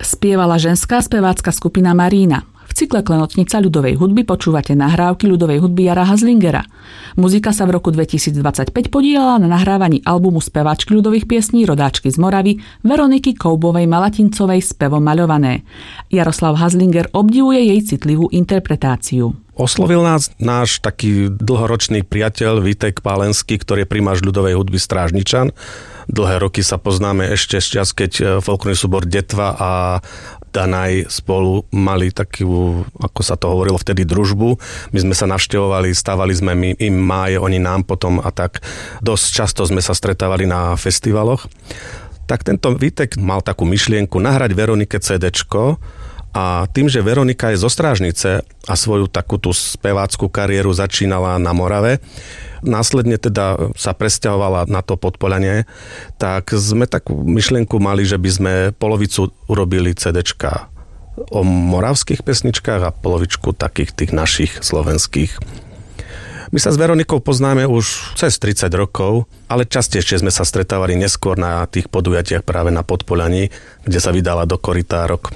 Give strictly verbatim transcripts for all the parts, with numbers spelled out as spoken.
spievala ženská spevácka skupina Marína. V cykle Klenotnica ľudovej hudby počúvate nahrávky ľudovej hudby Jara Hazlingera. Muzika sa v roku dvetisícdvadsaťpäť podieľala na nahrávaní albumu speváčky ľudových piesní rodáčky z Moravy Veroniky Koubovej-Malatincovej Spevom maľované. Jaroslav Hazlinger obdivuje jej citlivú interpretáciu. Oslovil nás náš taký dlhoročný priateľ Vítek Pálenský, ktorý je primář ľudovej hudby Strážničan. Dlhé roky sa poznáme ešte z čas, keď folklórny súbor Detva a Danaj spolu mali takú, ako sa to hovorilo vtedy, družbu. My sme sa navštevovali, stávali sme my, im máje, oni nám potom a tak. Dosť často sme sa stretávali na festivaloch. Tak tento Vítek mal takú myšlienku nahrať Veronike cédéčko a tým, že Veronika je zo Strážnice a svoju takú tú spevácku kariéru začínala na Morave, následne teda sa presťahovala na to Podpoľanie, tak sme takú myšlienku mali, že by sme polovicu urobili cédéčka o moravských pesničkách a polovičku takých tých našich slovenských. My sa s Veronikou poznáme už cez tridsať rokov, ale častejšie sme sa stretávali neskôr na tých podujatiach práve na Podpoľaní, kde sa vydala do korytárok.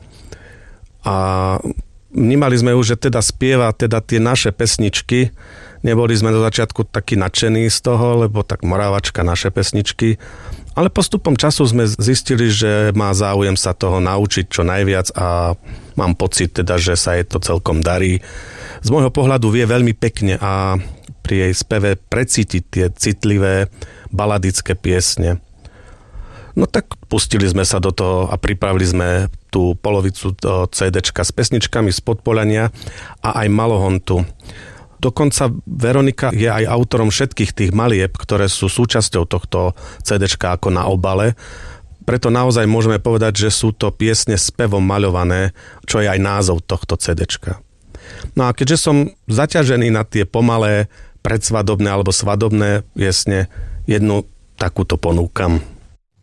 A vnímali sme už, že teda spieva teda tie naše pesničky. Neboli sme do začiatku takí nadšení z toho, lebo tak Moravačka, naše pesničky. Ale postupom času sme zistili, že má záujem sa toho naučiť čo najviac a mám pocit teda, že sa jej to celkom darí. Z môjho pohľadu vie veľmi pekne a pri jej speve precítiť tie citlivé baladické piesne. No tak pustili sme sa do toho a pripravili sme tú polovicu cédéčka s pesničkami z Podpoľania a aj Malohontu. Dokonca Veronika je aj autorom všetkých tých malieb, ktoré sú súčasťou tohto cédéčka ako na obale. Preto naozaj môžeme povedať, že sú to piesne spevom maľované, čo je aj názov tohto cédéčka. No a keďže som zaťažený na tie pomalé predsvadobné alebo svadobné piesne, jednu takúto ponúkam.